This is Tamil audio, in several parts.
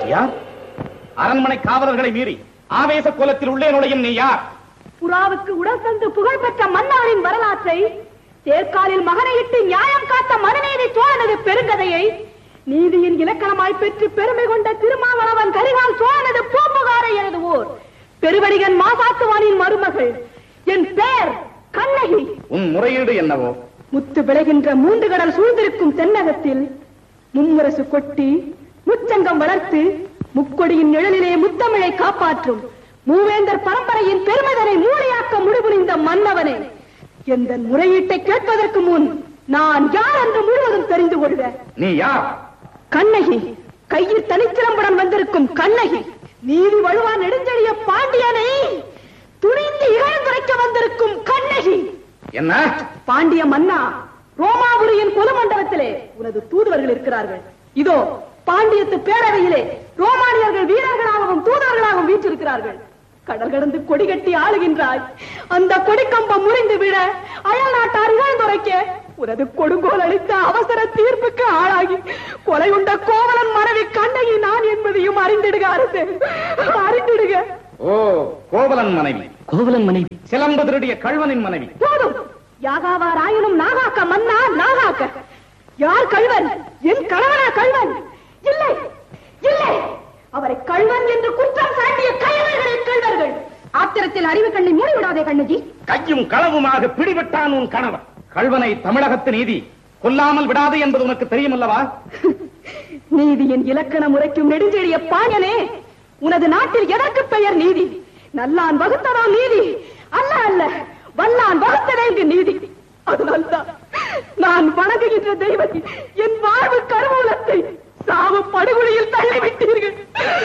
யார்? அரண்மனை காவலர்களை மீறி ஆவேச கோலத்தில் உள்ளே நுழையும் நீ யார்? புறாவுக்கு உடல் தந்து புகழ்பெற்ற மன்னாரின் வரலாற்றை, தேர்காலில் மகனையிட்டு நியாயம் காத்த மனுநீதி சோழனது பெருங்கதையை, நீதியின் இலக்கணமாய் பெற்று பெருமை கொண்ட திருமாவளவன் கரிகால் சோழனது பூம்புகாரை எழுதுவோர் பெருவடிகன் மாசாத்துவானின் மருமகள். என் பெயர் கண்ணகி. உன் முறையீடு என்னவோ? முத்து விளைகின்ற மூன்று கடல் சூழ்ந்திருக்கும் தென்னகத்தில் மும்முரசு கொட்டி முச்சங்கம் வளர்த்து முக்கொடியின் நிழலிலே முத்தமிழை காப்பாற்றும் மூவேந்தர் பரம்பரையின் பெருமைதனை மூளையாக்க முடிபுரிந்த மன்னவனே, எந்த முறையீட்டை கேட்பதற்கு முன் நான் யார் என்று முழுவதும் தெரிந்து கொள்க. நீ யார்? கண்ணகி, கையில் தனிச்சிலம்புடன் வந்திருக்கும் கண்ணகி. நீதி வழுவா நெடுஞ்செழிய பாண்டியனை துணிந்து இகழ்ந்துரைக்க வந்திருக்கும் கண்ணகி. என்ன? பாண்டிய மன்னா, ரோமாபுரியின் பொதுமண்டபத்திலே உனது தூதுவர்கள் இருக்கிறார்கள். இதோ பாண்டியத்து பேரவையிலே ரோமானியர்கள் வீரர்களாகவும் தூதுவர்களாகவும் வீற்றிருக்கிறார்கள். கடல் கடந்து கொடி கட்டி ஆளுகின்றாய். அந்த கொடிக்கம்பம் முறிந்து விட அயல் நாட்டார் இகழ்ந்துரைக்க உனது கொடுங்கோல் அளித்த அவசர தீர்ப்புக்கு ஆளாகி கொலை உண்ட கோவலன் மனைவி கண்ணகி நான் என்பதையும் அறிந்திடுக அரசு, அறிந்திடுக. ஓ, கோவலன் மனைவி. கோவலன் மனைவி, சிலம்பு திருடிய கள்வனின் மனைவி. போதும், யாகாவாராயினும் நாகாக்க மன்னா நாகாக்க. யார் கள்வன்? என் கணவனா கள்வன்? இல்லை இல்லை, அவரை கள்வன் என்று குற்றம் சாட்டிய கைவர்களின் கள்வர்கள். ஆத்திரத்தில் அறிவு கண்ணை மூடிவிடாதே கண்ணகி. கையும் களவுமாக பிடிபட்டான் உன் கணவன். கள்வனை தமிழகத்து நீதி கொல்லாமல் விடாது என்பது உனக்கு தெரியுமல்லவா? நீதியின் இலக்கண முறைக்கும் நெடுஞ்செழிய பாயனே, உனது நாட்டில் எதற்கு பெயர் நீதி? நல்லான் வகுத்ததா நீதி? அல்ல அல்ல, வல்லான் வகுத்ததே இங்கு நீதி. அதனால்தான் நான் வணங்குகின்ற தெய்வத்தை, என் வாழ்வு கருவூலத்தை சாவு படுகொலையில் தள்ளிவிட்டீர்கள்.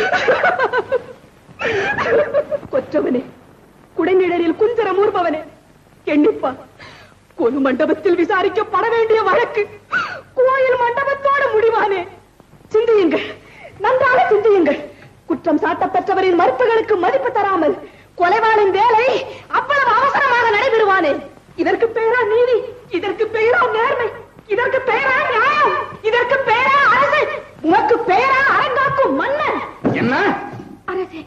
கொற்றவனே, குடைநிழலில் குஞ்சரம் ஊர்பவனே, எண்ணிப்பா, கொலு மண்டபத்தில் விசாரிக்கப்பட வேண்டிய வழக்கு கோயில் மண்டபத்தோடு முடிவானே. சிந்தியுங்கள், நன்றாக சிந்தியுங்கள். குற்றம் சாட்டப்பட்டவரின் மறுப்புகளுக்கு மதிப்பு தராமல் கொலைவாளின் வேலை அவ்வளவு அவசரமாக நடைபெறுவானே. இதற்கு பெயரா நீதி? இதற்கு பெயரா நேர்மை? இதற்கு பெயரா நியாயம்? இதற்கு பெயரா அரசு? உனக்கு பெயரா அரங்காக்கும் மன்னன்? என்ன அரசே?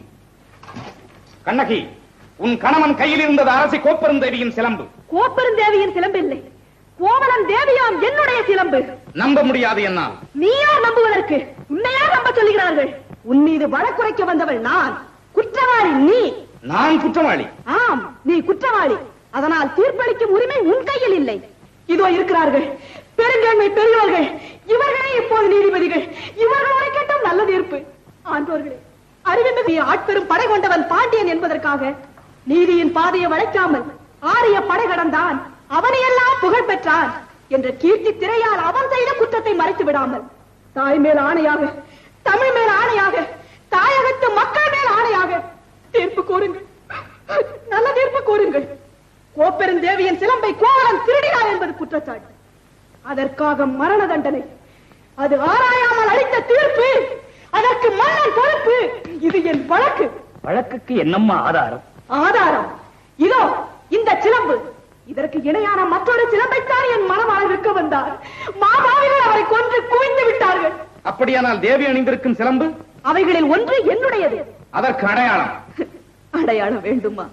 கண்ணகி, உன் கணவன் கையில் இருந்தது அரசி கோப்பெருந்தேவியின் சிலம்பு. கோப்பெருந்தேவியின் சிலம்பு இல்லை, கோவலன் தேவியாம் என்னுடைய சிலம்பு. நம்ப முடியாது என்னால். நீ யார் நம்புவதற்கு? உன்னையா நம்ப சொல்லுகிறார்கள்? உன் மீது வழக்குரைக்க வந்தவள் நான், குற்றவாளி நீ. நான் குற்றவாளி? ஆம், நீ குற்றவாளி. அதனால் தீர்ப்பளிக்கும் உரிமை உன் கையில் இல்லை. இதோ இருக்கிறார்கள் பெருங்கண்மை பெரியவர்கள். இவர்களே இப்போது நீதிபதிகள். இவர்களோட கேட்டும் நல்ல தீர்ப்பு. ஆண்டோர்களே, அறிவிமிகு ஆட்பெரும் படை கொண்டவன் பாண்டியன் என்பதற்காக நீதியின் பாதையை வளைக்காமல் ஆரிய படை கடந்தான், அவனையெல்லாம் புகழ் பெற்றான் என்ற கீர்த்தி திரையால் அவன் செய்த குற்றத்தை மறைத்து விடாமல் தாய் மேல் ஆணையாக, தமிழ் மேல் ஆணையாக, தாயகத்து மக்கள் மேல் ஆணையாக தீர்ப்பு கூறுங்கள், நல்ல தீர்ப்பு கூறுங்கள். கோப்பெருந்தேவியின் சிலம்பை கோவலன் திருடினார் என்பது குற்றச்சாட்டு. அதற்காக மரண தண்டனை. அது ஆராயாமல் அளித்த தீர்ப்பு. அதற்கு மன்னன் பொறுப்பு. இது என் வழக்கு. வழக்குக்கு என்னம்மா ஆதாரம்? ஆதாரம் இதோ இந்த சிலம்பு. இதற்கு இணையான மற்றொரு சிலம்பைத்தான் என் மனமாளர் விற்க வந்தார். மாபாவிகள் அவரை கொன்று குவிந்து விட்டார்கள். அப்படியானால் தேவி அணிந்திருக்கும் சிலம்பு? அவைகளில் ஒன்று என்னுடையது. அதற்கு அடையாளம்? அடையாளம் வேண்டுமா?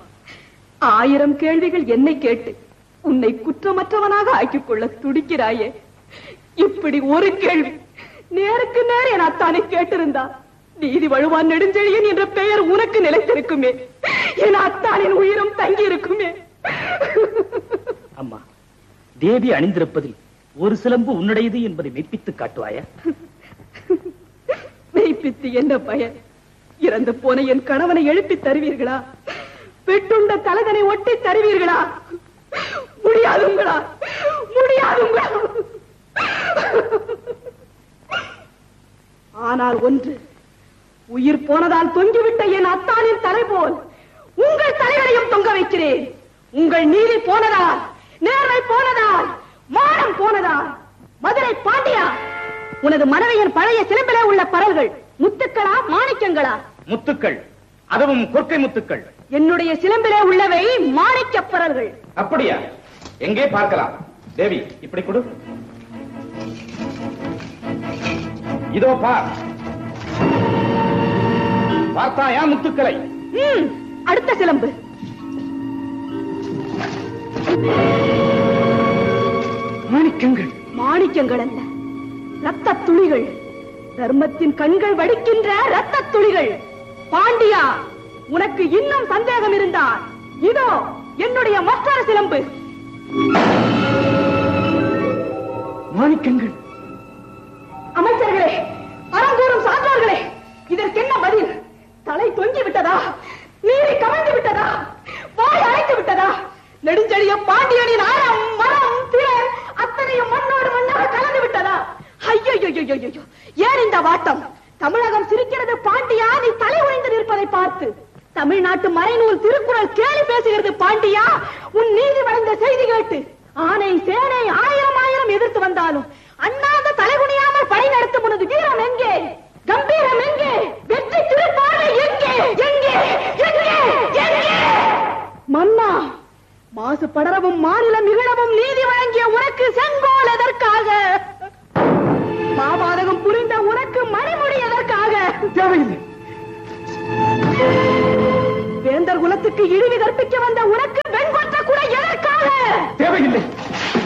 1000 கேள்விகள் என்னை கேட்டு உன்னை குற்றமற்றவனாக ஆக்கிக் கொள்ள துடிக்கிறாயே. இப்படி ஒரு கேள்வி நேருக்கு நேர் என் அத்தானை கேட்டிருந்தா நீதி வழுவான் நெடுஞ்செழியன் என்ற பெயர் உனக்கு நிலைத்திருக்குமே. என் அத்தானின் உயிரும் தங்கி இருக்குமே. அம்மா, தேவி அணிந்திருப்பதில் ஒரு சிலம்பு உன்னுடையது என்பதை மெய்ப்பித்து காட்டுவாயா? மெய்ப்பித்து என்ன பயன்? இறந்து போன என் கணவனை எழுப்பி தருவீர்களா? பெட்டுண்ட தலகனை ஒட்டி தருவீர்களா? முடியாதுங்களா? முடியாதுங்களா? ஆனால் ஒன்று, உயிர் போனதால் தொங்கிவிட்ட என் அத்தானின் தலை போல் உங்கள் தலைகளையும் தொங்க வைக்கிறேன். உங்கள் நீதி போனதால், நேர்மை போனதால், மானம் போனதால். மதுரை பாண்டியா, உனது மனைவியின் பழைய சிலம்பிலே உள்ள பரல்கள் முத்துக்களா மாணிக்கங்களா? முத்துக்கள், அதுவும் கொற்கை முத்துக்கள். என்னுடைய சிலம்பிலே உள்ளவை மாணிக்க பரல்கள். அப்படியா? எங்கே பார்க்கலாம்? தேவி, இப்படி கொடு. இதோ பார். பார்த்தாயா முத்துக்களை? அடுத்த சிலம்பு. மாணிக்கங்கள். மாணிக்கங்கள் அல்ல, ரத்த துளிகள். தர்மத்தின் கண்கள் வடிக்கின்ற ரத்த துளிகள். பாண்டியா, உனக்கு இன்னும் சந்தேகம் இருந்தால் இதோ என்னுடைய மற்றொரு சிலம்பு. மாணிக்கங்கள். அமைச்சர்களே, அறங்கூறும் சான்றோர்களே, இதற்கு என்ன பதில்? தலை தொங்கி விட்டதா? நீரை கவிழ்ந்து விட்டதா? வாய் அழைத்து விட்டதா? நெடுஞ்செழிய பாண்டியனின் அறம், மரம், திறன் அத்தனையும் மண்ணோடு மண்ணாக கலந்து விட்டதா? ஐயோ, ஏன் இந்த வாட்டம்? தமிழகம் சிரிக்கிறது பாண்டியா, நீ தலை உடைந்து நிற்பதை பார்த்து. தமிழ்நாட்டு மறைநூல் திருக்குறள் கேலி பேசுகிறது பாண்டியா, உன் நீதி வழங்க செய்தி கேட்டு. ஆனை சேனை ஆயிரம் எதிர்த்து வந்தாலும் அண்ணாந்த தலைகுனியாமல் படை நடத்தும் உனது வீரம் எங்கே? கம்பீரம் எங்கே? வெற்றி திருப்பார்வை எங்கே? எங்கே? எங்கே? எங்கே? மன்னா, மாசு படரவும் மாநிலம் இகழவும் நீதி வழங்கிய உனக்கு செங்கோல் எதற்காக? மாபாதகம் புரிந்த உனக்கு மணிமுடி எதற்காக? தேவையில்லை. வேந்தர் குலத்துக்கு இழிவு கற்பிக்க வந்த உனக்கு வெண்கொற்ற கூட எதற்காக? தேவையில்லை.